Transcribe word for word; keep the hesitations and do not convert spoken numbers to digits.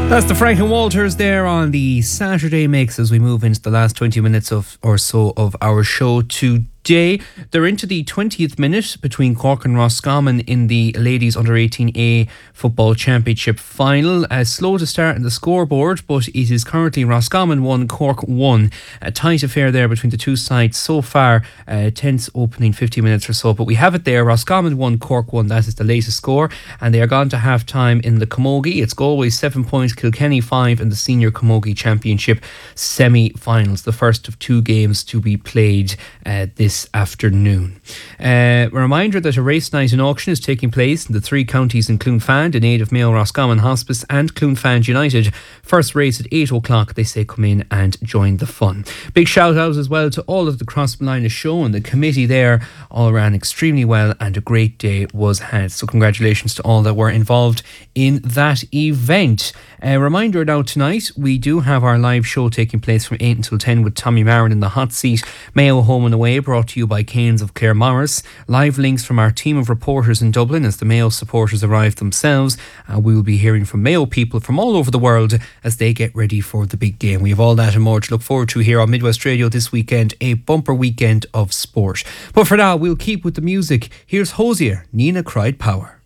That's the Frank and Walters there on the Saturday Mix as we move into the last twenty minutes of or so of our show today. They're into the twentieth minute between Cork and Roscommon in the Ladies Under eighteen A Football Championship final. Uh, slow to start in the scoreboard, but it is currently Roscommon one, Cork one. A tight affair there between the two sides so far. Uh, tense opening fifty minutes or so, but we have it there. Roscommon one, Cork one. That is the latest score, and they are gone to half time in the Camogie. It's Galway seven points, Kilkenny five in the Senior Camogie Championship semi-finals. The first of two games to be played uh, this afternoon. Uh, a reminder that a race night and auction is taking place in the three counties in Cloonfand in aid of Mayo Roscommon Hospice and Cloonfand United. First race at eight o'clock. They say come in and join the fun. Big shout out as well to all of the Cross Malina show and the committee there. All ran extremely well and a great day was had. So congratulations to all that were involved in that event. A reminder now tonight, we do have our live show taking place from eight until ten with Tommy Marin in the hot seat. Mayo Home and Away, brought to you by Canes of Clare Morris. Live links from our team of reporters in Dublin as the Mayo supporters arrive themselves. Uh, we will be hearing from Mayo people from all over the world as they get ready for the big game. We have all that and more to look forward to here on Midwest Radio this weekend, a bumper weekend of sport. But for now, we'll keep with the music. Here's Hosier, Nina Cried Power.